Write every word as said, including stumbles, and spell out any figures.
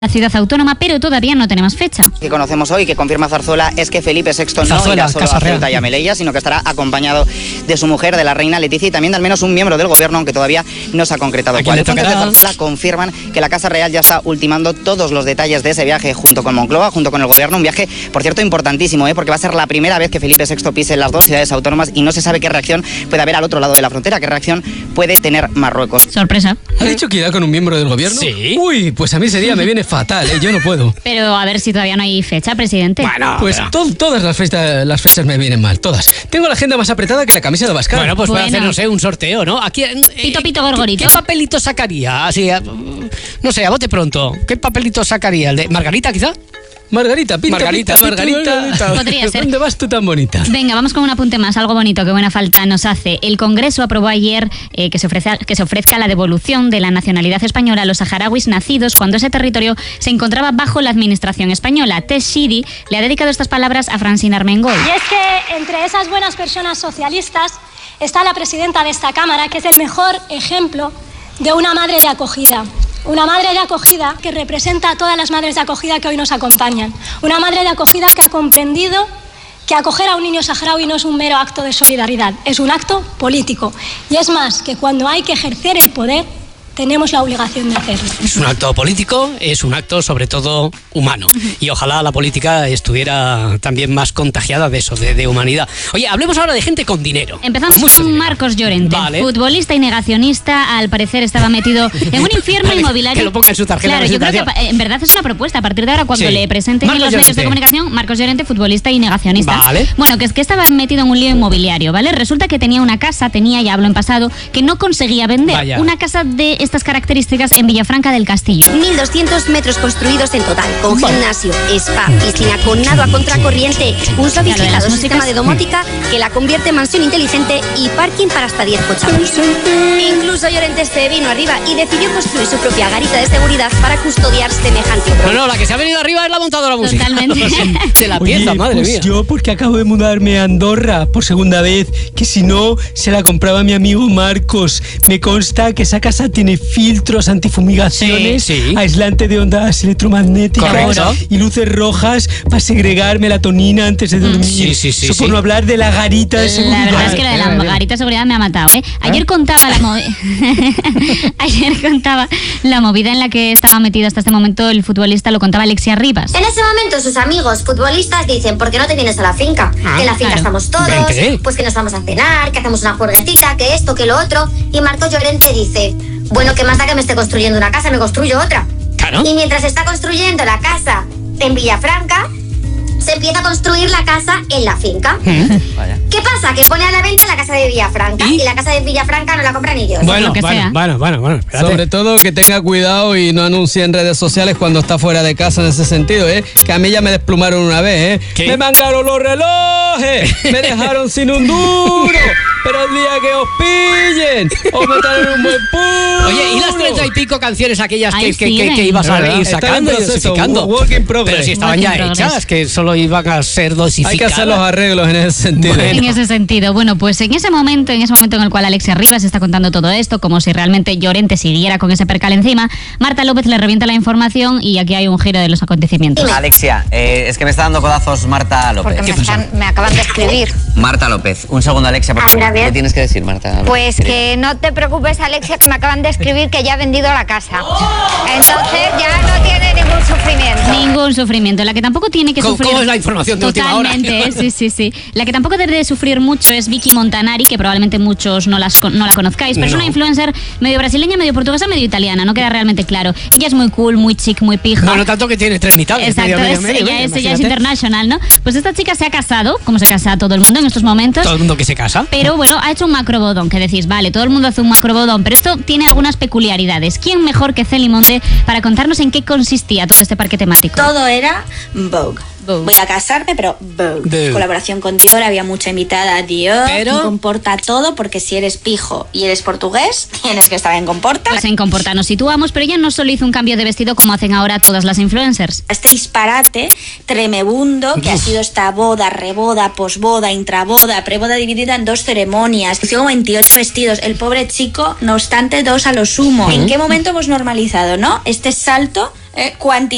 la ciudad autónoma, pero todavía no tenemos fecha. Lo que conocemos hoy, que confirma Zarzuela, es que Felipe sexto no irá solo a Ceuta y a Melilla, sino que estará acompañado de su mujer, de la reina Leticia, y también de al menos un miembro del gobierno, aunque todavía no se ha concretado cuál. Fuentes de Zarzuela confirman que la Casa Real ya está ultimando todos los detalles de ese viaje junto con Moncloa, junto con el gobierno. Un viaje, por cierto, importantísimo, ¿eh? porque va a ser la primera vez que Felipe sexto pise las dos ciudades autónomas y no se sabe qué reacción puede haber al otro lado de la frontera, qué reacción puede tener Marruecos. Sorpresa. ¿Ha dicho que irá con un miembro del gobierno? Sí. Uy, pues a mí ese día me viene fatal, ¿eh? Yo no puedo. Pero a ver si todavía no hay fecha, presidente. Bueno, Pues pero... to todas las fechas, las fechas me vienen mal, todas. Tengo la agenda más apretada que la camisa de Abascal. Bueno, pues Bueno. puede hacer, no sé, un sorteo, ¿no? Aquí, eh, Pito, pito, gorgorito. ¿Qué papelito sacaría? Así, a- no sé, a bote pronto. ¿Qué papelito sacaría? ¿El de Margarita, quizá? Margarita, pinta, Margarita, pinta, Margarita. Margarita. Podría ser. ¿Dónde vas tú tan bonita? Venga, vamos con un apunte más, algo bonito que buena falta nos hace. El Congreso aprobó ayer eh, que, se ofrezca, que se ofrezca la devolución de la nacionalidad española a los saharauis nacidos cuando ese territorio se encontraba bajo la administración española. Tess Shiri le ha dedicado estas palabras a Francine Armengol. Y es que entre esas buenas personas socialistas está la presidenta de esta Cámara, que es el mejor ejemplo de una madre de acogida. Una madre de acogida que representa a todas las madres de acogida que hoy nos acompañan. Una madre de acogida que ha comprendido que acoger a un niño saharaui no es un mero acto de solidaridad, es un acto político. Y es más, que cuando hay que ejercer el poder, tenemos la obligación de hacerlo. Es un acto político, es un acto sobre todo humano. Y ojalá la política estuviera también más contagiada de eso, de, de humanidad. Oye, hablemos ahora de gente con dinero. Empezamos Mucho con dinero. Marcos Llorente, Vale. futbolista y negacionista. Al parecer estaba metido en un infierno Vale, inmobiliario. que lo ponga en su tarjeta Claro, de yo creo que presentación. en verdad es una propuesta. A partir de ahora, cuando Sí. le presenten en Marcos los medios de Llorente. comunicación, Marcos Llorente, futbolista y negacionista. Vale. Bueno, que es que estaba metido en un lío inmobiliario, ¿vale? Resulta que tenía una casa, tenía, ya hablo en pasado, que no conseguía vender. Vaya. Una casa de estas características en Villafranca del Castillo. mil doscientos metros construidos en total, con gimnasio, spa, piscina con nado a contracorriente, un sofisticado músicas. sistema de domótica que la convierte en mansión inteligente y parking para hasta diez coches. Incluso Llorente se vino arriba y decidió construir su propia garita de seguridad para custodiar semejante No, obra. no, la que se ha venido arriba es la montadora musical. Totalmente. De la pieza, madre pues mía. yo porque acabo de mudarme a Andorra por segunda vez, que si no se la compraba mi amigo Marcos. Me consta que esa casa tiene filtros antifumigaciones, Sí, sí. aislante de ondas electromagnéticas Correcto. y luces rojas para segregar melatonina antes de dormir. Sí, sí, sí, Eso sí. por no hablar de la garita de seguridad. La verdad es que lo de la garita de seguridad me ha matado, ¿eh? Ayer contaba la movida. Ayer contaba la movida en la que estaba metido hasta este momento el futbolista, lo contaba Alexia Rivas. En ese momento sus amigos futbolistas dicen, ¿por qué no te vienes a la finca? Ah, que en la finca claro. estamos todos, Vente. pues que nos vamos a cenar, que hacemos una juerguecita, que esto, que lo otro. Y Marcos Llorente dice, bueno, ¿qué más da que me esté construyendo una casa? Me construyo otra. Claro. Y mientras está construyendo la casa en Villafranca, se empieza a construir la casa en la finca. ¿Qué pasa? Que pone a la venta la casa de Villafranca ¿Y? y, la casa de Villafranca no la compran ni Dios. Bueno, lo que bueno, sea. bueno, bueno, bueno, espérate. Sobre todo que tenga cuidado y no anuncie en redes sociales cuando está fuera de casa en ese sentido, ¿eh? Que a mí ya me desplumaron una vez, ¿eh? ¿Qué? Me mangaron los relojes, me dejaron sin un duro, pero el día que os pillen, os meterán un buen puro. Oye, ¿y las treinta y pico canciones aquellas que, Ahí que, que, siguen. que ibas a ¿Verdad? ir Están en sacando y proceso, dosificando? work in progress. Pero si estaban Work in ya progress. hechas, que solo iban a ser dosificadas. Hay que hacer los arreglos en ese sentido. Bueno. En ese sentido, bueno, pues en ese momento, en ese momento en el cual Alexia Rivas está contando todo esto, como si realmente Llorente siguiera con ese percal encima, Marta López le revienta la información y aquí hay un giro de los acontecimientos. Alexia, eh, es que me está dando codazos Marta López. Porque me, están- me acaban de escribir. Marta López, un segundo, Alexia, por A ver, favor. a ver. ¿Qué tienes que decir, Marta? Pues que no te preocupes, Alexia, que me acaban de escribir que ya ha vendido la casa. Entonces ya no tiene ningún sufrimiento. Ningún sufrimiento. La que tampoco tiene que ¿Cómo- sufrir. cómo es la información de última hora? Totalmente, ¿eh? sí, sí, sí. La que tampoco debe de sufrir mucho es Vicky Montanari, que probablemente muchos no, las, con- no la conozcáis, pero es No. una influencer medio brasileña, medio portuguesa, medio italiana. No queda realmente claro. Ella es muy cool, muy chic, muy pija. Bueno, tanto que tiene tres mitades. Exacto, medio, medio, es- medio, ella, medio, es, ella es imagínate. international, ¿no? Pues esta chica se ha casado, como se casa todo el mundo en estos momentos. Todo el mundo que se casa. Pero bueno, ha hecho un macrobodón, que decís, vale, todo el mundo hace un macrobodón, pero esto tiene algunas peculiaridades. ¿Quién mejor que Celi Monte para contarnos en qué consistía todo este parque temático? Todo era Vogue. Vogue. Voy a casarme, pero Vogue. Vogue. Colaboración con Dior, había mucha invitada a Dior. Pero- Comporta todo, porque si eres pijo y eres portugués, tienes que estar en Comporta. Pues en Comporta nos situamos, pero ella no solo hizo un cambio de vestido como hacen ahora todas las influencers. Este disparate tremebundo que ha sido esta boda, reboda, posboda, intraboda, preboda dividida en dos ceremonias. Hizo veintiocho vestidos. El pobre chico, no obstante, dos a lo sumo. ¿En qué momento hemos normalizado, no? Este salto eh, cuantitativo